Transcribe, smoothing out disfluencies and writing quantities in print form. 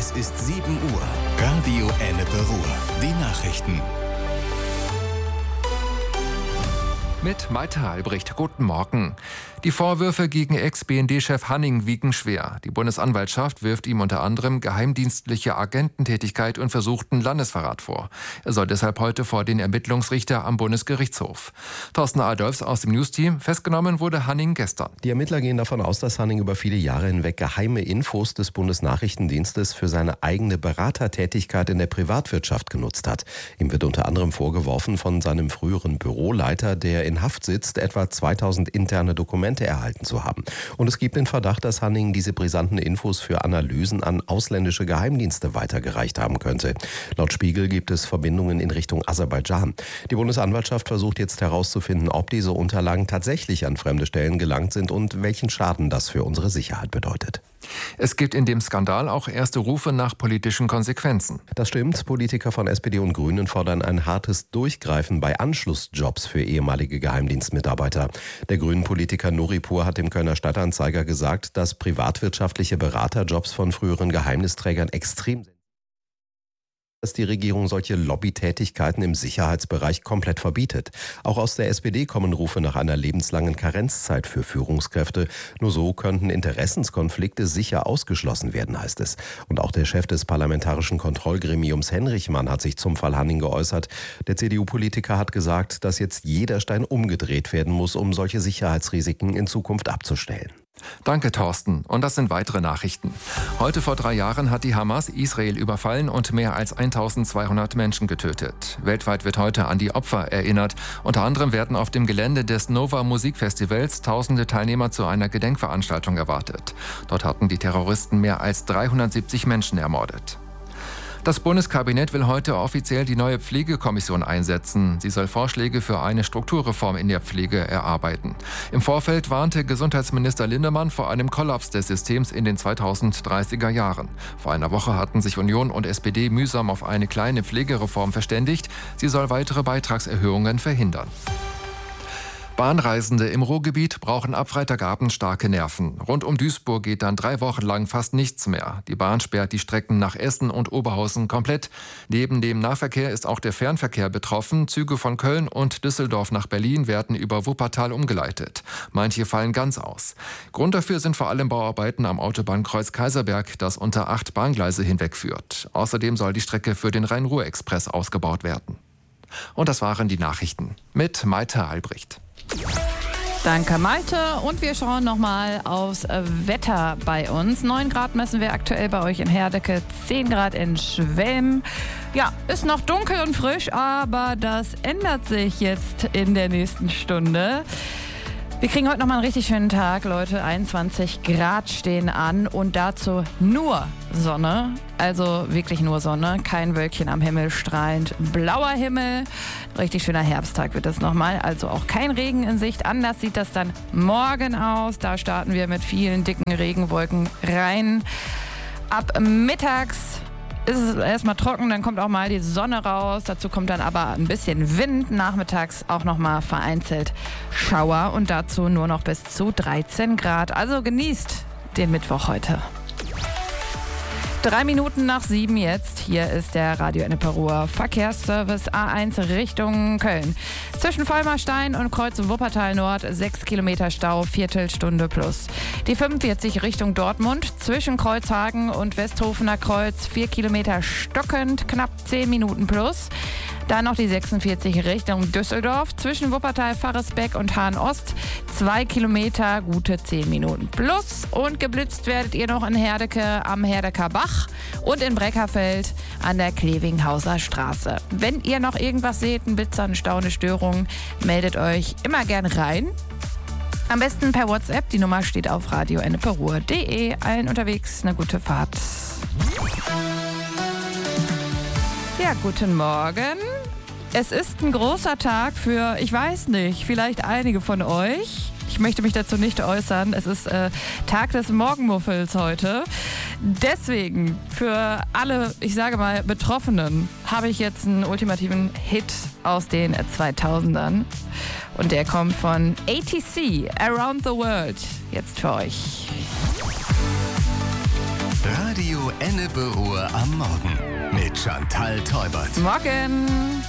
Es ist 7 Uhr. Radio Ennepe Ruhr. Die Nachrichten. Mit Maite Albrecht. Guten Morgen. Die Vorwürfe gegen Ex-BND-Chef Hanning wiegen schwer. Die Bundesanwaltschaft wirft ihm unter anderem geheimdienstliche Agententätigkeit und versuchten Landesverrat vor. Er soll deshalb heute vor den Ermittlungsrichter am Bundesgerichtshof. Thorsten Adolfs aus dem News-Team. Festgenommen wurde Hanning gestern. Die Ermittler gehen davon aus, dass Hanning über viele Jahre hinweg geheime Infos des Bundesnachrichtendienstes für seine eigene Beratertätigkeit in der Privatwirtschaft genutzt hat. Ihm wird unter anderem vorgeworfen, von seinem früheren Büroleiter, der in Haft sitzt, etwa 2000 interne Dokumente erhalten zu haben. Und es gibt den Verdacht, dass Hanning diese brisanten Infos für Analysen an ausländische Geheimdienste weitergereicht haben könnte. Laut Spiegel gibt es Verbindungen in Richtung Aserbaidschan. Die Bundesanwaltschaft versucht jetzt herauszufinden, ob diese Unterlagen tatsächlich an fremde Stellen gelangt sind und welchen Schaden das für unsere Sicherheit bedeutet. Es gibt in dem Skandal auch erste Rufe nach politischen Konsequenzen. Das stimmt. Politiker von SPD und Grünen fordern ein hartes Durchgreifen bei Anschlussjobs für ehemalige Geheimdienstmitarbeiter. Der Grünen-Politiker Nuripur hat dem Kölner Stadtanzeiger gesagt, dass privatwirtschaftliche Beraterjobs von früheren Geheimnisträgern extrem sind. Dass die Regierung solche Lobbytätigkeiten im Sicherheitsbereich komplett verbietet. Auch aus der SPD kommen Rufe nach einer lebenslangen Karenzzeit für Führungskräfte. Nur so könnten Interessenskonflikte sicher ausgeschlossen werden, heißt es. Und auch der Chef des Parlamentarischen Kontrollgremiums Henrichmann hat sich zum Fall Hanning geäußert. Der CDU-Politiker hat gesagt, dass jetzt jeder Stein umgedreht werden muss, um solche Sicherheitsrisiken in Zukunft abzustellen. Danke, Thorsten. Und das sind weitere Nachrichten. Heute vor 3 Jahren hat die Hamas Israel überfallen und mehr als 1200 Menschen getötet. Weltweit wird heute an die Opfer erinnert. Unter anderem werden auf dem Gelände des Nova Musikfestivals tausende Teilnehmer zu einer Gedenkveranstaltung erwartet. Dort hatten die Terroristen mehr als 370 Menschen ermordet. Das Bundeskabinett will heute offiziell die neue Pflegekommission einsetzen. Sie soll Vorschläge für eine Strukturreform in der Pflege erarbeiten. Im Vorfeld warnte Gesundheitsminister Lindemann vor einem Kollaps des Systems in den 2030er Jahren. Vor einer Woche hatten sich Union und SPD mühsam auf eine kleine Pflegereform verständigt. Sie soll weitere Beitragserhöhungen verhindern. Bahnreisende im Ruhrgebiet brauchen ab Freitagabend starke Nerven. Rund um Duisburg geht dann 3 Wochen lang fast nichts mehr. Die Bahn sperrt die Strecken nach Essen und Oberhausen komplett. Neben dem Nahverkehr ist auch der Fernverkehr betroffen. Züge von Köln und Düsseldorf nach Berlin werden über Wuppertal umgeleitet. Manche fallen ganz aus. Grund dafür sind vor allem Bauarbeiten am Autobahnkreuz Kaiserberg, das unter 8 Bahngleise hinwegführt. Außerdem soll die Strecke für den Rhein-Ruhr-Express ausgebaut werden. Und das waren die Nachrichten mit Maite Albrecht. Danke, Malte. Und wir schauen nochmal aufs Wetter bei uns. 9 Grad messen wir aktuell bei euch in Herdecke, 10 Grad in Schwelm. Ja, ist noch dunkel und frisch, aber das ändert sich jetzt in der nächsten Stunde. Wir kriegen heute nochmal einen richtig schönen Tag, Leute. 21 Grad stehen an und dazu nur Sonne. Also wirklich nur Sonne, kein Wölkchen am Himmel, strahlend blauer Himmel. Richtig schöner Herbsttag wird das nochmal, also auch kein Regen in Sicht. Anders sieht das dann morgen aus. Da starten wir mit vielen dicken Regenwolken rein. Ab mittags ist es erstmal trocken, dann kommt auch mal die Sonne raus. Dazu kommt dann aber ein bisschen Wind. Nachmittags auch nochmal vereinzelt Schauer und dazu nur noch bis zu 13 Grad. Also genießt den Mittwoch heute. 3 Minuten nach 7 jetzt. Hier ist der Radio Ennepe Ruhr Verkehrsservice A1 Richtung Köln. Zwischen Vollmerstein und Kreuz Wuppertal Nord 6 Kilometer Stau, Viertelstunde plus. Die 45 Richtung Dortmund zwischen Kreuzhagen und Westhofener Kreuz 4 Kilometer stockend, knapp 10 Minuten plus. Dann noch die 46 Richtung Düsseldorf zwischen Wuppertal, Farresbeck und Hahn-Ost. 2 Kilometer, gute 10 Minuten plus. Und geblitzt werdet ihr noch in Herdecke am Herdecker Bach und in Breckerfeld an der Klevinghauser Straße. Wenn ihr noch irgendwas seht, ein Blitzer, eine Stau, eine Störung, meldet euch immer gern rein. Am besten per WhatsApp. Die Nummer steht auf radioenneperuhr.de. Allen unterwegs eine gute Fahrt. Ja, guten Morgen. Es ist ein großer Tag für, ich weiß nicht, vielleicht einige von euch. Ich möchte mich dazu nicht äußern. Es ist Tag des Morgenmuffels heute. Deswegen für alle, ich sage mal, Betroffenen habe ich jetzt einen ultimativen Hit aus den 2000ern. Und der kommt von ATC, Around the World. Jetzt für euch. Radio Ennepe Ruhr am Morgen mit Chantal Teubert. Morgen.